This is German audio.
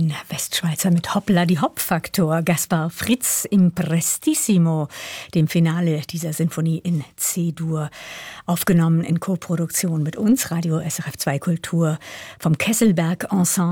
den Westschweizer mit Hoppla die Hop-Faktor, Gaspar Fritz im Prestissimo, dem Finale dieser Sinfonie in C-Dur, aufgenommen in Koproduktion mit uns, Radio SRF 2 Kultur, vom Kesselberg Ensemble.